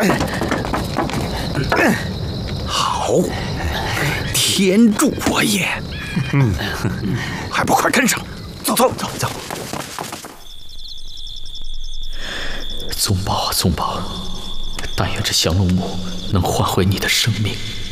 好，天助我也！还不快跟上！走。 宗宝啊宗宝，但愿这降龙木能换回你的生命。